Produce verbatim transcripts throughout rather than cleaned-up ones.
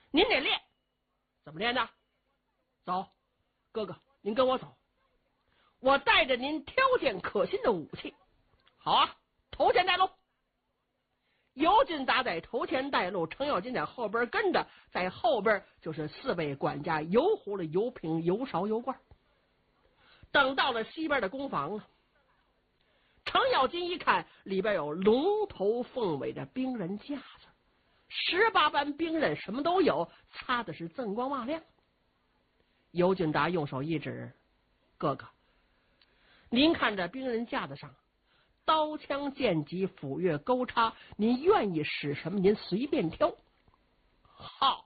您得练。怎么练呢？走，哥哥，您跟我走，我带着您挑拣可信的武器。好啊，头前带路。尤俊达在头前带路，程咬金在后边跟着，在后边就是四位管家：油葫芦、油瓶、油勺、油罐。等到了西边的工房了，程咬金一看，里边有龙头凤尾的兵刃架子，十八般兵刃什么都有，擦的是锃光瓦亮。尤俊达用手一指：哥哥，您看这兵刃架子上刀枪剑戟斧钺钩叉，您愿意使什么您随便挑。好，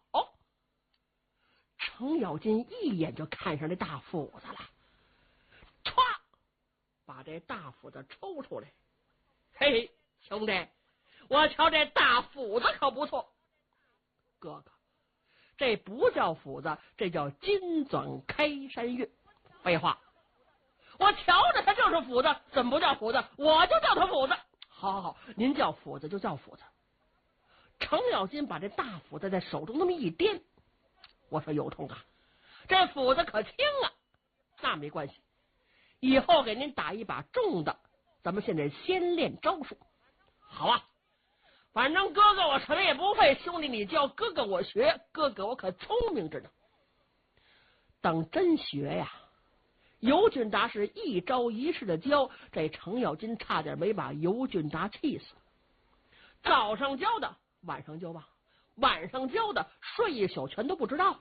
程咬金一眼就看上这大斧子了，歘，把这大斧子抽出来。嘿，兄弟，我瞧这大斧子可不错。哥哥，这不叫斧子，这叫金钻开山月。废话，我瞧着它就是斧子，怎么不叫斧子？我就叫它斧子。好好好，您叫斧子就叫斧子。程咬金把这大斧子在手中那么一掂，我说有通啊，这斧子可轻啊。那没关系，以后给您打一把重的，咱们现在先练招数。好啊，反正哥哥我什么也不会，兄弟你教哥哥我学，哥哥我可聪明着呢。等真学呀，尤俊达是一招一式的教，这程咬金差点没把尤俊达气死。早上教的晚上就忘，晚上教的睡一宿全都不知道了，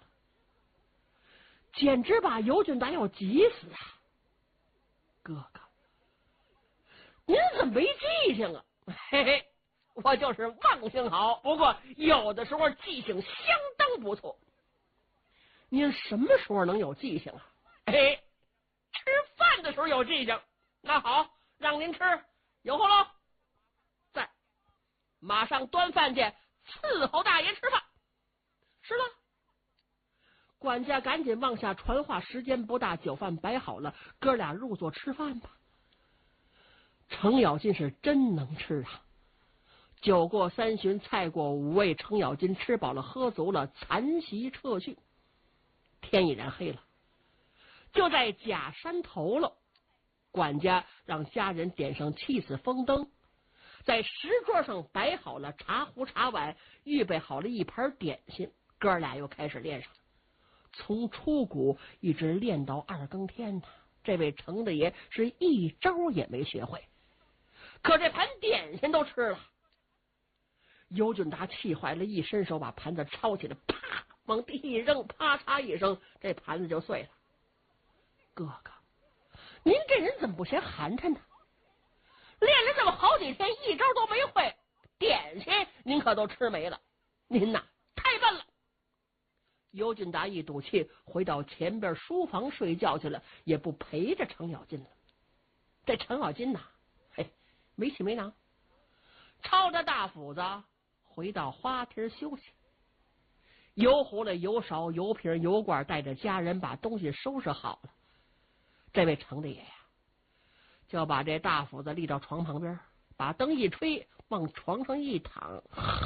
简直把尤俊达要急死啊！哥哥，您怎么没记性啊？嘿嘿，我就是忘性好，不过有的时候记性相当不错。您什么时候能有记性啊？嘿，吃饭的时候有记性。那好，让您吃，有后喽。在，马上端饭去伺候大爷吃饭。是了。管家赶紧往下传话，时间不大，酒饭摆好了，哥俩入座吃饭吧。程咬金是真能吃啊！酒过三巡，菜过五味，程咬金吃饱了喝足了，残席撤去。天已然黑了，就在假山头了，管家让家人点上气死风灯，在石桌上摆好了茶壶茶碗，预备好了一盘点心，哥俩又开始练上了。从出谷一直练到二更天呢，这位程大爷是一招也没学会，可这盘点心都吃了。尤俊达气坏了，一伸手把盘子抄起来，啪往地一扔，啪嚓一声，这盘子就碎了。哥哥，您这人怎么不嫌寒碜呢？练了这么好几天，一招都没会，点心您可都吃没了，您呐太笨了。尤俊达一赌气，回到前边书房睡觉去了，也不陪着程咬金了。这程咬金呐，嘿，没气没囊，抄着大斧子回到花厅休息。油壶了、油勺、油瓶、油罐，带着家人把东西收拾好了。这位程大爷呀，就把这大斧子立到床旁边，把灯一吹，往床上一躺，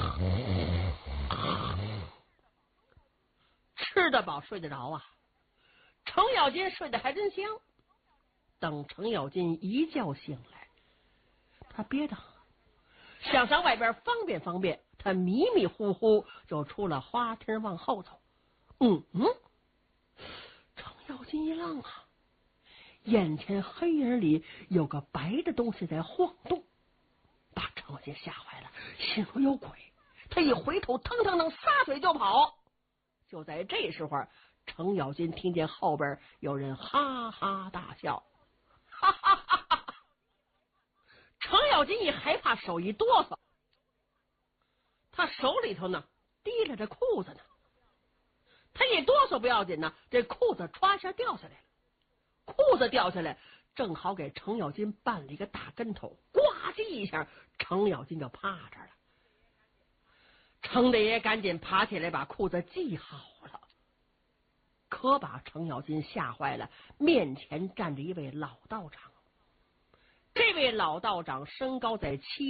吃得饱睡得着啊。程咬金睡得还真香。等程咬金一觉醒来，他憋得很，想上外边方便方便，他迷迷糊糊就出了花厅往后走。嗯嗯，程咬金一愣啊，眼前黑影里有个白的东西在晃动，把程咬金吓坏了，心说有鬼。他一回头，腾腾腾撒腿就跑。就在这时候，程咬金听见后边有人哈哈大笑，哈哈哈哈！程咬金一害怕，手一哆嗦，他手里头呢提了着裤子呢，他一哆嗦不要紧呢，这裤子歘一下掉下来了，裤子掉下来正好给程咬金绊了一个大跟头，呱唧一下，程咬金就趴这儿了。程大爷赶紧爬起来把裤子系好了，可把程咬金吓坏了，面前站着一位老道长。这位老道长身高在七